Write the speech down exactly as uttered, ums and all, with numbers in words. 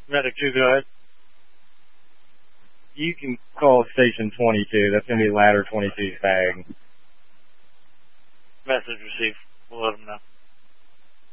Medic two, go ahead. You can call station twenty-two. That's going to be ladder twenty-two's bag. Message received. We'll let them know.